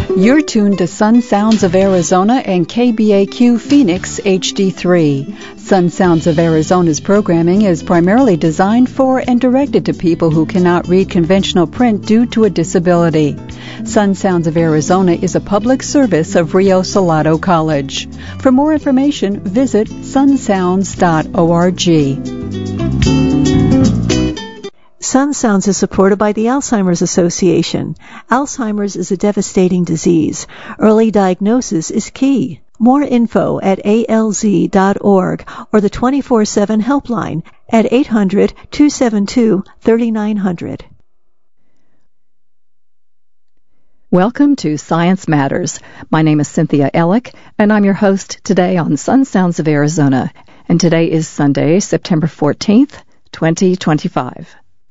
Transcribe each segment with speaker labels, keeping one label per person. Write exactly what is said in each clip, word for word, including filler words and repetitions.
Speaker 1: You're tuned to Sun Sounds of Arizona and K B A Q Phoenix H D three. Sun Sounds of Arizona's programming is primarily designed for and directed to people who cannot read conventional print due to a disability. Sun Sounds of Arizona is a public service of Rio Salado College. For more information, visit sun sounds dot org.
Speaker 2: Sun Sounds is supported by the Alzheimer's Association. Alzheimer's is a devastating disease. Early diagnosis is key. More info at A L Z dot org or the twenty-four seven helpline at eight hundred, two seven two, three nine zero zero.
Speaker 3: Welcome to Science Matters. My name is Cynthia Ellick, and I'm your host today on Sun Sounds of Arizona. And today is Sunday, September fourteenth, twenty twenty-five.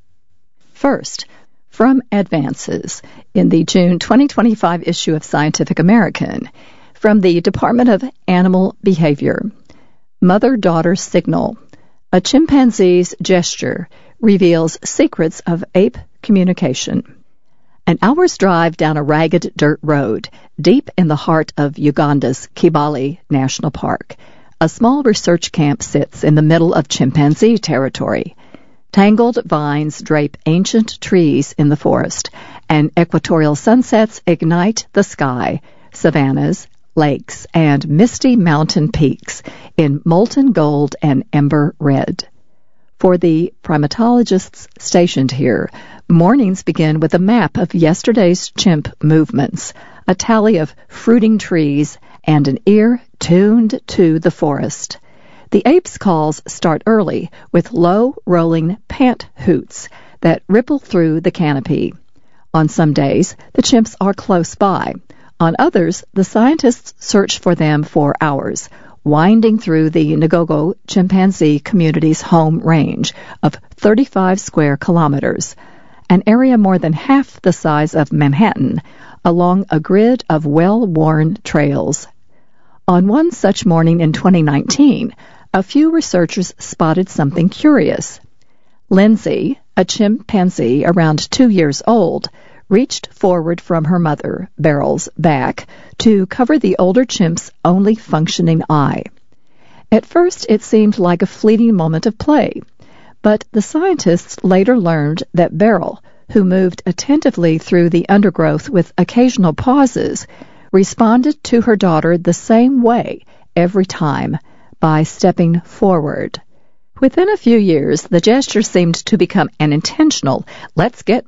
Speaker 3: First, from Advances in the June twenty twenty-five issue of Scientific American, from the Department of Animal Behavior, Mother-Daughter Signal. A chimpanzee's gesture reveals secrets of ape communication. An hour's drive down a ragged dirt road, deep in the heart of Uganda's Kibale National Park, a small research camp sits in the middle of chimpanzee territory. Tangled vines drape ancient trees in the forest, and equatorial sunsets ignite the sky, savannas, lakes, and misty mountain peaks in molten gold and ember red. For the primatologists stationed here, mornings begin with a map of yesterday's chimp movements, a tally of fruiting trees, and an ear tuned to the forest. The apes' calls start early with low, rolling pant hoots that ripple through the canopy. On some days, the chimps are close by. On others, the scientists search for them for hours, winding through the Ngogo chimpanzee community's home range of thirty-five square kilometers, an area more than half the size of Manhattan, along a grid of well-worn trails. On one such morning in twenty nineteen, a few researchers spotted something curious. Lindsay, a chimpanzee around two years old, reached forward from her mother, Beryl's, back to cover the older chimp's only functioning eye. At first, it seemed like a fleeting moment of play, but the scientists later learned that Beryl, who moved attentively through the undergrowth with occasional pauses, responded to her daughter the same way every time, by stepping forward. Within a few years, the gesture seemed to become an intentional, let's get